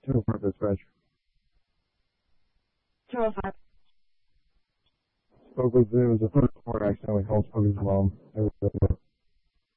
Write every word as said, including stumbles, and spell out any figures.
two oh five dispatch. two oh five. Spoke with, it was a third court accidentally called, spoke with his mom. It was, uh,